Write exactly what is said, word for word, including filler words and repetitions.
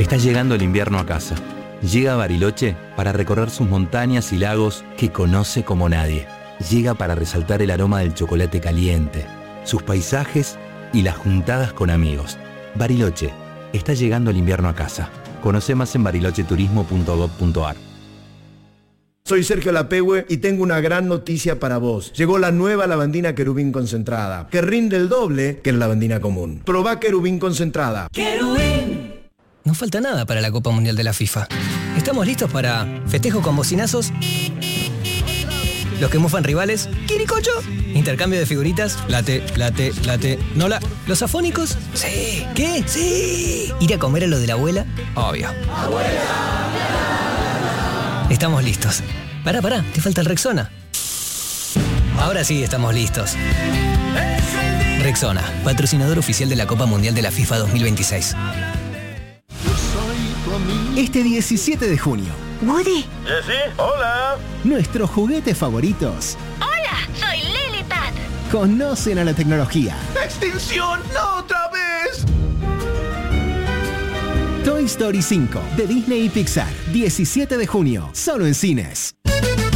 Está llegando el invierno a casa. Llega a Bariloche para recorrer sus montañas y lagos que conoce como nadie. Llega para resaltar el aroma del chocolate caliente, sus paisajes y las juntadas con amigos. Bariloche, está llegando el invierno a casa. Conoce más en bariloche turismo punto gob punto ar. Soy Sergio Lapehue y tengo una gran noticia para vos. Llegó la nueva lavandina Querubín concentrada, que rinde el doble que la lavandina común. Probá Querubín concentrada. ¡Querubín! No falta nada para la Copa Mundial de la FIFA. Estamos listos para festejo con bocinazos, los que mufan rivales, ¡quiricocho! Intercambio de figuritas, late, late, late, nola. ¿Los afónicos? Sí. ¿Qué? Sí. ¿Ir a comer a lo de la abuela? Obvio. ¡Abuela! Estamos listos. Pará, pará, te falta el Rexona. Ahora sí estamos listos. Rexona, patrocinador oficial de la Copa Mundial de la FIFA dos mil veintiséis. Este diecisiete de junio. Woody. Jessy, hola. Nuestros juguetes favoritos. Hola, soy Lilipad. Conocen a la tecnología. ¡Extinción! ¡No otra vez! Toy Story cinco de Disney y Pixar. diecisiete de junio, solo en cines.